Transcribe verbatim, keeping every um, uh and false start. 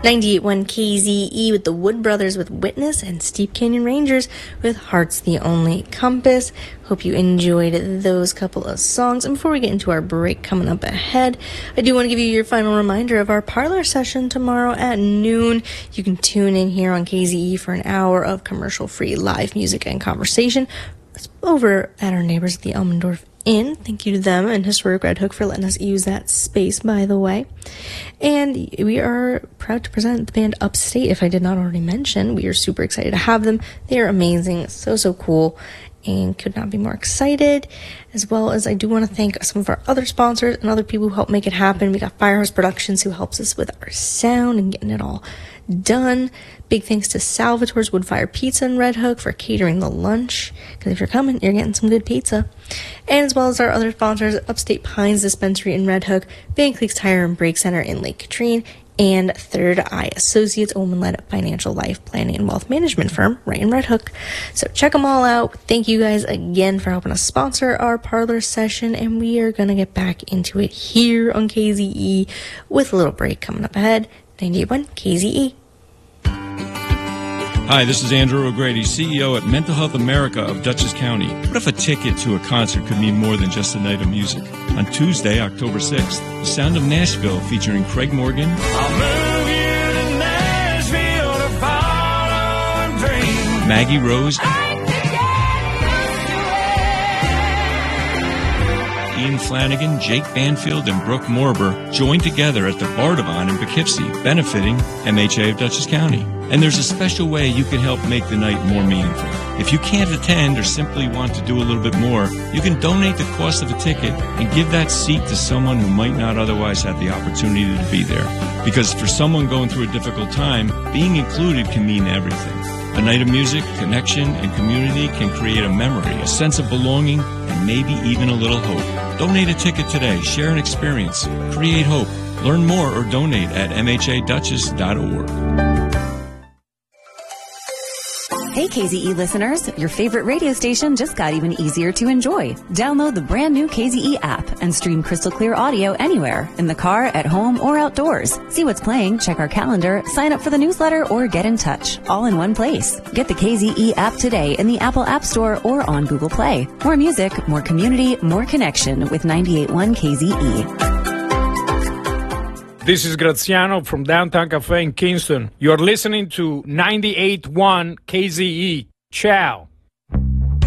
ninety-eight point one K Z E with the Wood Brothers with Witness, and Steep Canyon Rangers with Heart's the Only Compass. Hope you enjoyed those couple of songs. And before we get into our break coming up ahead, I do want to give you your final reminder of our parlor session tomorrow at noon. You can tune in here on K Z E for an hour of commercial-free live music and conversation over at our neighbors at the Elmendorf Inn. Thank you to them and Historic Red Hook for letting us use that space, by the way. And we are proud to present the band Upstate, if I did not already mention. We are super excited to have them. They are amazing, so, so cool, and could not be more excited. As well as I do want to thank some of our other sponsors and other people who help make it happen. We got Firehouse Productions, who helps us with our sound and getting it all done. Big thanks to Salvatore's Woodfire Pizza in Red Hook for catering the lunch, because if you're coming, you're getting some good pizza. And as well as our other sponsors, Upstate Pines Dispensary in Red Hook, Van Cleek's Tire and Brake Center in Lake Katrine, and Third Eye Associates, a woman-led financial life planning and wealth management firm right in Red Hook. So check them all out. Thank you guys again for helping us sponsor our parlor session, and we are going to get back into it here on K Z E with a little break coming up ahead. ninety-eight point one K Z E. Hi, this is Andrew O'Grady, C E O at Mental Health America of Dutchess County. What if a ticket to a concert could mean more than just a night of music? On Tuesday, October sixth, The Sound of Nashville featuring Craig Morgan, I'll move you to Nashville to follow a dream. Maggie Rose, Ian Flanagan, Jake Banfield, and Brooke Morber joined together at the Bardavon in Poughkeepsie, benefiting M H A of Dutchess County. And there's a special way you can help make the night more meaningful. If you can't attend or simply want to do a little bit more, you can donate the cost of a ticket and give that seat to someone who might not otherwise have the opportunity to be there. Because for someone going through a difficult time, being included can mean everything. A night of music, connection, and community can create a memory, a sense of belonging, and maybe even a little hope. Donate a ticket today. Share an experience. Create hope. Learn more or donate at m h a dutchess dot org. Hey K Z E listeners, your favorite radio station just got even easier to enjoy. Download the brand new K Z E app and stream crystal clear audio anywhere, in the car, at home, or outdoors. See what's playing, check our calendar, sign up for the newsletter, or get in touch, all in one place. Get the K Z E app today in the Apple App Store or on Google Play. More music, more community, more connection with ninety-eight point one K Z E. This is Graziano from Downtown Cafe in Kingston. You're listening to ninety-eight point one K Z E. Ciao.